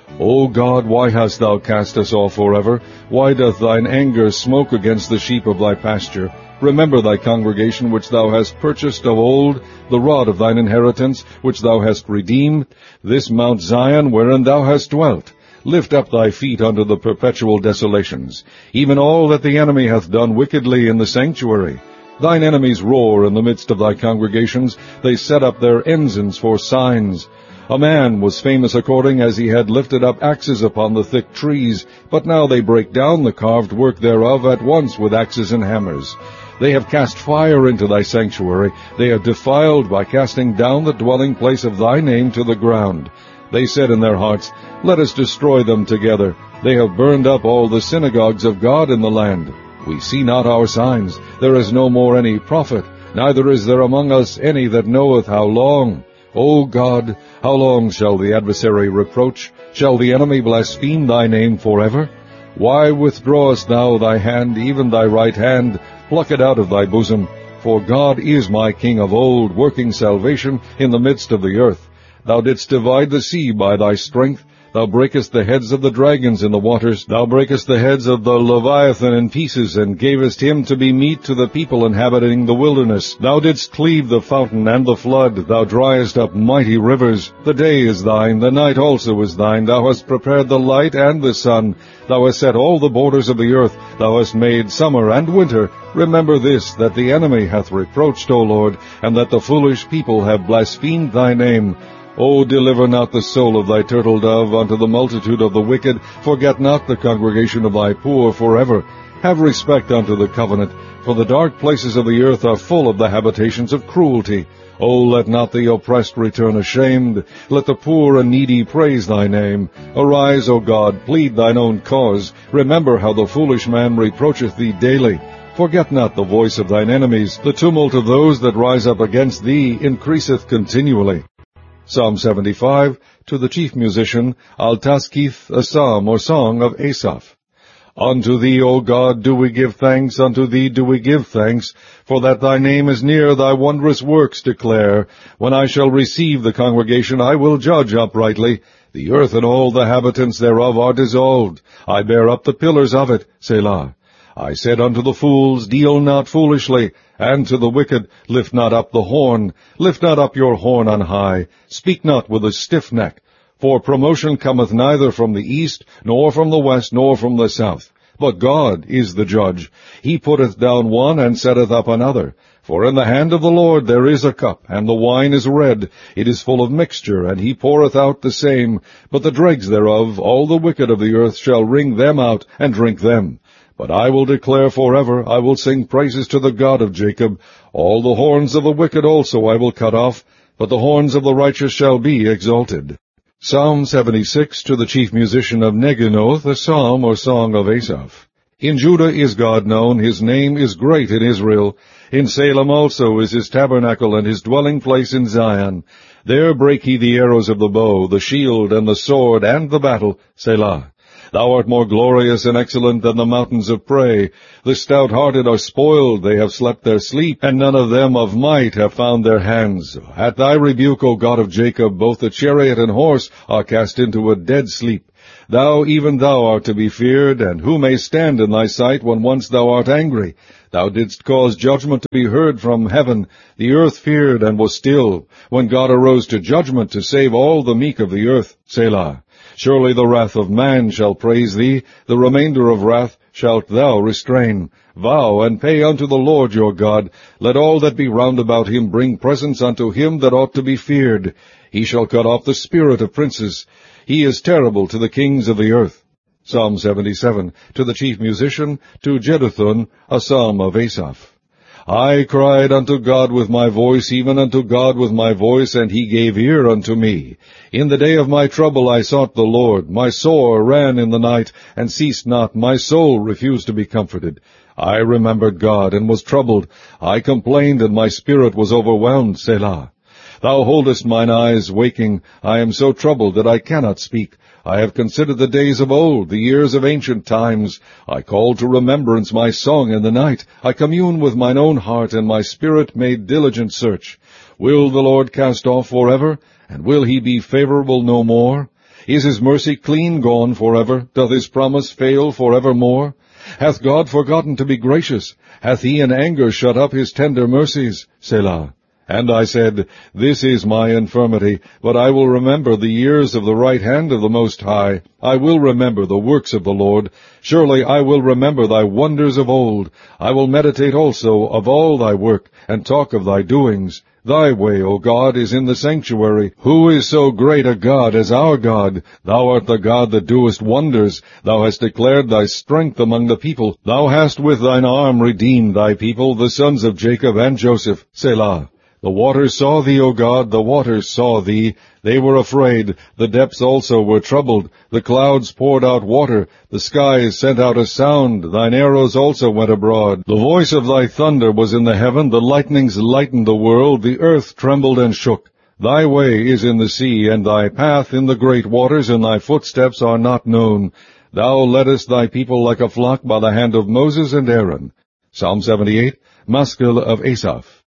O God, why hast thou cast us off forever? Why doth thine anger smoke against the sheep of thy pasture? Remember thy congregation which thou hast purchased of old, the rod of thine inheritance which thou hast redeemed, this Mount Zion wherein thou hast dwelt. Lift up thy feet unto the perpetual desolations, even all that the enemy hath done wickedly in the sanctuary. Thine enemies roar in the midst of thy congregations, they set up their ensigns for signs. A man was famous according as he had lifted up axes upon the thick trees, but now they break down the carved work thereof at once with axes and hammers. They have cast fire into thy sanctuary, they are defiled by casting down the dwelling place of thy name to the ground. They said in their hearts, Let us destroy them together. They have burned up all the synagogues of God in the land. We see not our signs, there is no more any prophet, neither is there among us any that knoweth how long. O God, how long shall the adversary reproach? Shall the enemy blaspheme thy name forever? Why withdrawest thou thy hand, even thy right hand? Pluck it out of thy bosom. For God is my King of old, working salvation in the midst of the earth. Thou didst divide the sea by thy strength. Thou breakest the heads of the dragons in the waters. Thou breakest the heads of the Leviathan in pieces, and gavest him to be meat to the people inhabiting the wilderness. Thou didst cleave the fountain and the flood. Thou driest up mighty rivers. The day is thine, the night also is thine. Thou hast prepared the light and the sun. Thou hast set all the borders of the earth. Thou hast made summer and winter. Remember this, that the enemy hath reproached, O Lord, and that the foolish people have blasphemed thy name. O deliver not the soul of thy turtle dove unto the multitude of the wicked. Forget not the congregation of thy poor forever. Have respect unto the covenant, for the dark places of the earth are full of the habitations of cruelty. O let not the oppressed return ashamed. Let the poor and needy praise thy name. Arise, O God, plead thine own cause. Remember how the foolish man reproacheth thee daily. Forget not the voice of thine enemies. The tumult of those that rise up against thee increaseth continually. Psalm 75, to the chief musician, Al-Taskith, a psalm or song of Asaph. Unto thee, O God, do we give thanks, unto thee do we give thanks, for that thy name is near, thy wondrous works declare. When I shall receive the congregation, I will judge uprightly. The earth and all the habitants thereof are dissolved. I bear up the pillars of it, Selah. I said unto the fools, deal not foolishly, and to the wicked, lift not up the horn. Lift not up your horn on high. Speak not with a stiff neck. For promotion cometh neither from the east, nor from the west, nor from the south. But God is the judge. He putteth down one, and setteth up another. For in the hand of the Lord there is a cup, and the wine is red. It is full of mixture, and he poureth out the same. But the dregs thereof, all the wicked of the earth shall wring them out, and drink them. But I will declare forever, I will sing praises to the God of Jacob. All the horns of the wicked also I will cut off, but the horns of the righteous shall be exalted. Psalm 76, to the chief musician of Neginoth, a psalm or song of Asaph. In Judah is God known, his name is great in Israel. In Salem also is his tabernacle and his dwelling place in Zion. There brake he the arrows of the bow, the shield, and the sword, and the battle, Selah. Thou art more glorious and excellent than the mountains of prey. The stout-hearted are spoiled, they have slept their sleep, and none of them of might have found their hands. At thy rebuke, O God of Jacob, both the chariot and horse are cast into a dead sleep. Thou, even thou, art to be feared, and who may stand in thy sight when once thou art angry? Thou didst cause judgment to be heard from heaven. The earth feared and was still, when God arose to judgment to save all the meek of the earth. Selah. Surely the wrath of man shall praise thee, the remainder of wrath shalt thou restrain. Vow and pay unto the Lord your God. Let all that be round about him bring presents unto him that ought to be feared. He shall cut off the spirit of princes. He is terrible to the kings of the earth. Psalm 77, to the chief musician, to Jeduthun, a psalm of Asaph. I cried unto God with my voice, even unto God with my voice, and he gave ear unto me. In the day of my trouble I sought the Lord. My sore ran in the night, and ceased not. My soul refused to be comforted. I remembered God, and was troubled. I complained, and my spirit was overwhelmed. Selah. Thou holdest mine eyes waking. I am so troubled that I cannot speak. I have considered the days of old, the years of ancient times. I call to remembrance my song in the night. I commune with mine own heart, and my spirit made diligent search. Will the Lord cast off forever? And will he be favorable no more? Is his mercy clean gone forever? Doth his promise fail forevermore? Hath God forgotten to be gracious? Hath he in anger shut up his tender mercies? Selah. And I said, This is my infirmity, but I will remember the years of the right hand of the Most High. I will remember the works of the Lord. Surely I will remember thy wonders of old. I will meditate also of all thy work, and talk of thy doings. Thy way, O God, is in the sanctuary. Who is so great a God as our God? Thou art the God that doest wonders. Thou hast declared thy strength among the people. Thou hast with thine arm redeemed thy people, the sons of Jacob and Joseph. Selah. The waters saw thee, O God, the waters saw thee. They were afraid. The depths also were troubled. The clouds poured out water. The skies sent out a sound. Thine arrows also went abroad. The voice of thy thunder was in the heaven. The lightnings lightened the world. The earth trembled and shook. Thy way is in the sea, and thy path in the great waters, and thy footsteps are not known. Thou leddest thy people like a flock by the hand of Moses and Aaron. Psalm 78, Maskil of Asaph.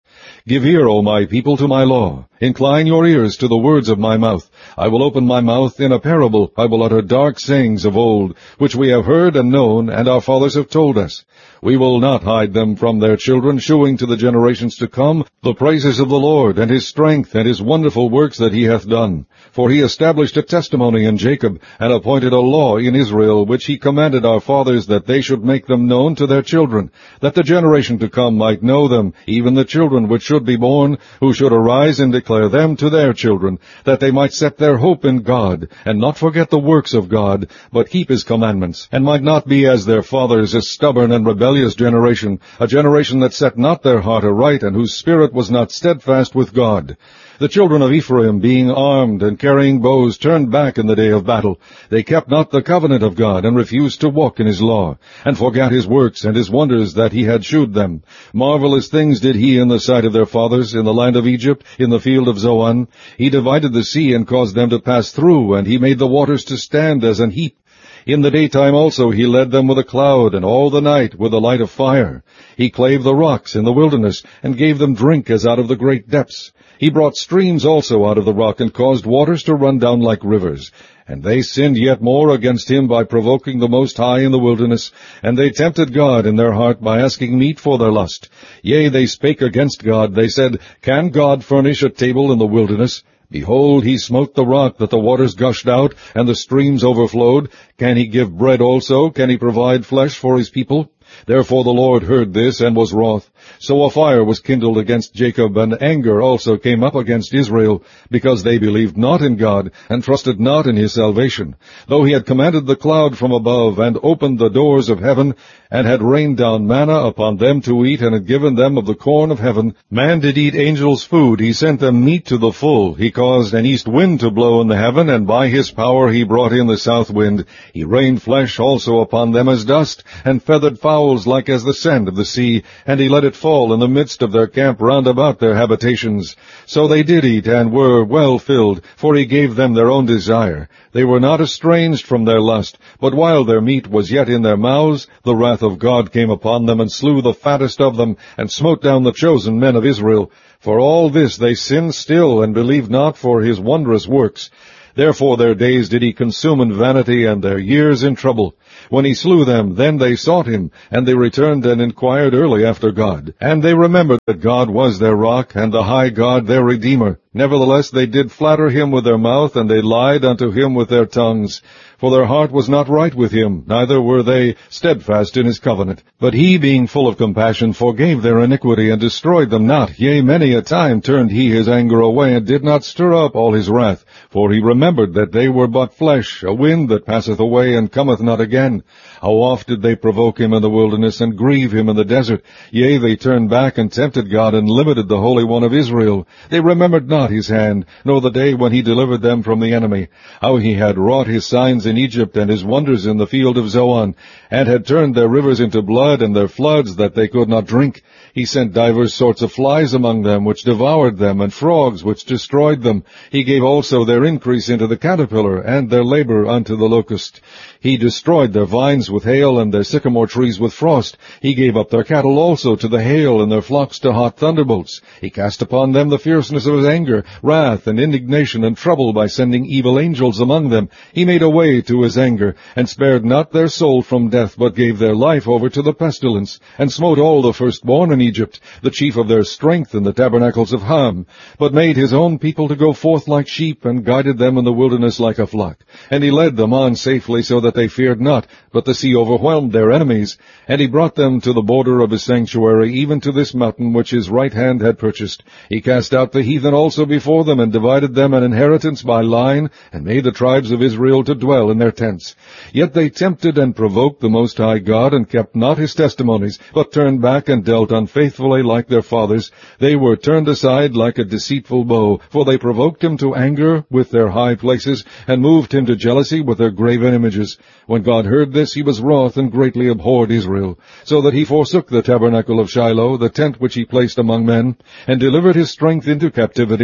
Give ear, O my people, to my law. Incline your ears to the words of my mouth. I will open my mouth in a parable. I will utter dark sayings of old, which we have heard and known, and our fathers have told us. We will not hide them from their children, shewing to the generations to come the praises of the Lord, and his strength, and his wonderful works that he hath done. For he established a testimony in Jacob, and appointed a law in Israel, which he commanded our fathers, that they should make them known to their children, that the generation to come might know them, even the children which should be born, who should arise and declare them to their children, that they might set their hope in God, and not forget the works of God, but keep his commandments, and might not be as their fathers, a stubborn and rebellious generation, a generation that set not their heart aright, and whose spirit was not steadfast with God. The children of Ephraim, being armed and carrying bows, turned back in the day of battle. They kept not the covenant of God, and refused to walk in his law, and forgat his works and his wonders that he had shewed them. Marvelous things did he in the sight of their fathers, in the land of Egypt, in the field of Zoan. He divided the sea, and caused them to pass through, and he made the waters to stand as an heap. In the daytime also he led them with a cloud, and all the night with a light of fire. He clave the rocks in the wilderness, and gave them drink as out of the great depths. He brought streams also out of the rock, and caused waters to run down like rivers. And they sinned yet more against him by provoking the Most High in the wilderness, and they tempted God in their heart by asking meat for their lust. Yea, they spake against God. They said, Can God furnish a table in the wilderness? Behold, he smote the rock that the waters gushed out, and the streams overflowed. Can he give bread also? Can he provide flesh for his people? Therefore the Lord heard this, and was wroth. So a fire was kindled against Jacob, and anger also came up against Israel, because they believed not in God, and trusted not in his salvation. Though he had commanded the cloud from above, and opened the doors of heaven, and had rained down manna upon them to eat, and had given them of the corn of heaven. Man did eat angels' food. He sent them meat to the full. He caused an east wind to blow in the heaven, and by his power he brought in the south wind. He rained flesh also upon them as dust, and feathered fowls like as the sand of the sea, and he let it fall in the midst of their camp round about their habitations. So they did eat, and were well filled, for he gave them their own desire. They were not estranged from their lust, but while their meat was yet in their mouths, the wrath of God came upon them, and slew the fattest of them, and smote down the chosen men of Israel. For all this they sinned still, and believed not for his wondrous works. Therefore their days did he consume in vanity, and their years in trouble. When he slew them, then they sought him, and they returned and inquired early after God. And they remembered that God was their rock, and the high God their Redeemer. Nevertheless they did flatter him with their mouth, and they lied unto him with their tongues. For their heart was not right with him, neither were they steadfast in his covenant. But he, being full of compassion, forgave their iniquity, and destroyed them not. Yea, many a time turned he his anger away, and did not stir up all his wrath. For he remembered that they were but flesh, a wind that passeth away, and cometh not again. How oft did they provoke him in the wilderness, and grieve him in the desert? Yea, they turned back, and tempted God, and limited the Holy One of Israel. They remembered not his hand, nor the day when he delivered them from the enemy, how he had wrought his signs in Egypt, and his wonders in the field of Zoan, and had turned their rivers into blood, and their floods that they could not drink. He sent divers sorts of flies among them, which devoured them, and frogs, which destroyed them. He gave also their increase into the caterpillar, and their labor unto the locust. He destroyed their vines with hail, and their sycamore trees with frost. He gave up their cattle also to the hail, and their flocks to hot thunderbolts. He cast upon them the fierceness of his anger, wrath, and indignation, and trouble, by sending evil angels among them. He made a way to his anger, and spared not their soul from death, but gave their life over to the pestilence, and smote all the firstborn in Egypt, the chief of their strength in the tabernacles of Ham, but made his own people to go forth like sheep, and guided them in the wilderness like a flock. And he led them on safely, so that they feared not, but the sea overwhelmed their enemies. And he brought them to the border of his sanctuary, even to this mountain which his right hand had purchased. He cast out the heathen also before them, and divided them an inheritance by line, and made the tribes of Israel to dwell in their tents. Yet they tempted and provoked the Most High God, and kept not his testimonies, but turned back and dealt unfaithfully like their fathers. They were turned aside like a deceitful bow, for they provoked him to anger with their high places, and moved him to jealousy with their graven images. When God heard this, he was wroth, and greatly abhorred Israel, so that he forsook the tabernacle of Shiloh, the tent which he placed among men, and delivered his strength into captivity,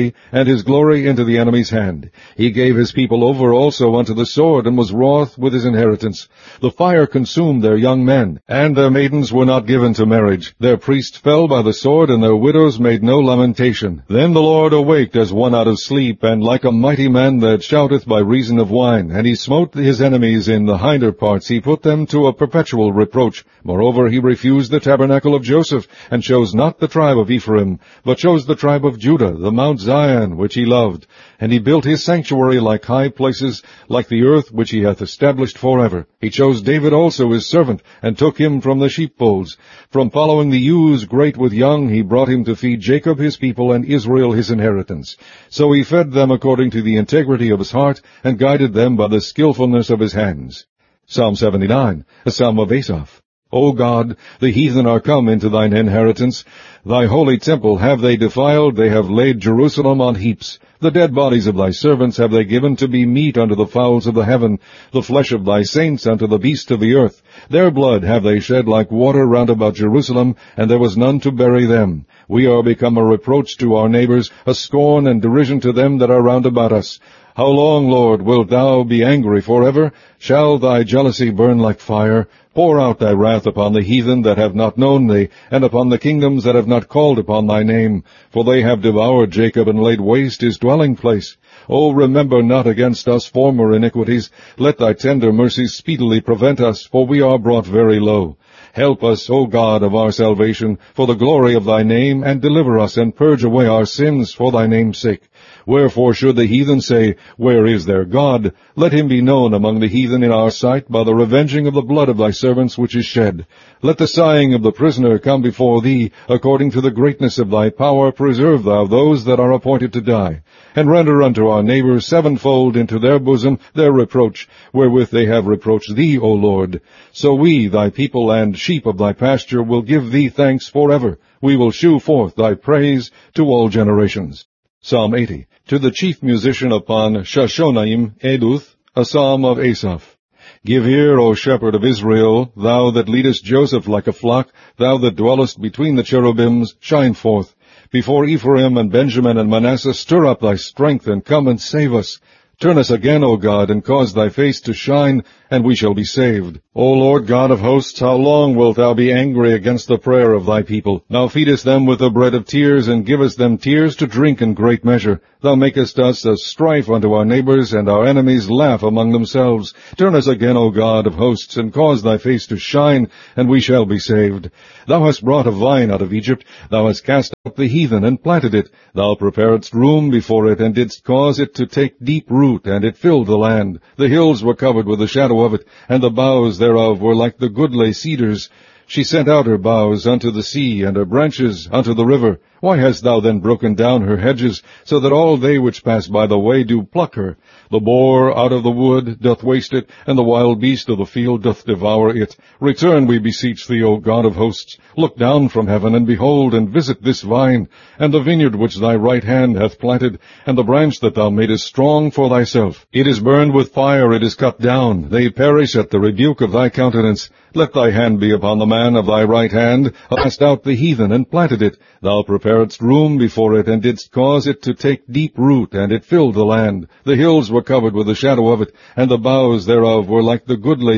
enemy, and his glory into the enemy's hand. He gave his people over also unto the sword, and was wroth with his inheritance. The fire consumed their young men, and their maidens were not given to marriage. Their priests fell by the sword, and their widows made no lamentation. Then the Lord awaked as one out of sleep, and like a mighty man that shouteth by reason of wine. And he smote his enemies in the hinder parts. He put them to a perpetual reproach. Moreover, he refused the tabernacle of Joseph, and chose not the tribe of Ephraim, but chose the tribe of Judah, the Mount Zion, which he loved. And he built his sanctuary like high places, like the earth which he hath established forever. He chose David also his servant, and took him from the sheepfolds. From following the ewes great with young, he brought him to feed Jacob his people, and Israel his inheritance. So he fed them according to the integrity of his heart, and guided them by the skillfulness of his hands. Psalm 79, a psalm of Asaph. O God, the heathen are come into thine inheritance. Thy holy temple have they defiled, they have laid Jerusalem on heaps. The dead bodies of thy servants have they given to be meat unto the fowls of the heaven, the flesh of thy saints unto the beasts of the earth. Their blood have they shed like water round about Jerusalem, and there was none to bury them. We are become a reproach to our neighbors, a scorn and derision to them that are round about us. How long, Lord, wilt thou be angry forever? Shall thy jealousy burn like fire? Pour out thy wrath upon the heathen that have not known thee, and upon the kingdoms that have not called upon thy name. For they have devoured Jacob, and laid waste his dwelling place. O remember not against us former iniquities. Let thy tender mercies speedily prevent us, for we are brought very low. Help us, O God of our salvation, for the glory of thy name, and deliver us, and purge away our sins for thy name's sake. Wherefore should the heathen say, Where is their God? Let him be known among the heathen in our sight by the revenging of the blood of thy servants which is shed. Let the sighing of the prisoner come before thee. According to the greatness of thy power preserve thou those that are appointed to die. And render unto our neighbors sevenfold into their bosom their reproach, wherewith they have reproached thee, O Lord. So we, thy people and sheep of thy pasture, will give thee thanks forever. We will shew forth thy praise to all generations. Psalm 80. To the chief musician upon Shashonaim, Eduth, a psalm of Asaph. Give ear, O shepherd of Israel, thou that leadest Joseph like a flock, thou that dwellest between the cherubims, shine forth. Before Ephraim and Benjamin and Manasseh, stir up thy strength, and come and save us. Turn us again, O God, and cause thy face to shine, and we shall be saved. O Lord God of hosts, how long wilt thou be angry against the prayer of thy people? Thou feedest them with the bread of tears, and givest them tears to drink in great measure. Thou makest us a strife unto our neighbors, and our enemies laugh among themselves. Turn us again, O God of hosts, and cause thy face to shine, and we shall be saved. Thou hast brought a vine out of Egypt. Thou hast cast out the heathen, and planted it. Thou preparedst room before it, and didst cause it to take deep root, and it filled the land. The hills were covered with the shadow of it, and the boughs thereof were like the goodly cedars. She sent out her boughs unto the sea, and her branches unto the river. Why hast thou then broken down her hedges, so that all they which pass by the way do pluck her? The boar out of the wood doth waste it, and the wild beast of the field doth devour it. Return, we beseech thee, O God of hosts. Look down from heaven, and behold, and visit this vine, and the vineyard which thy right hand hath planted, and the branch that thou madest strong for thyself. It is burned with fire, it is cut down. They perish at the rebuke of thy countenance. Let thy hand be upon the man of thy right hand. Cast out the heathen, and planted it. Thou preparedst room before it, and didst cause it to take deep root, and it filled the land. The hills were covered with the shadow of it, and the boughs thereof were like the goodly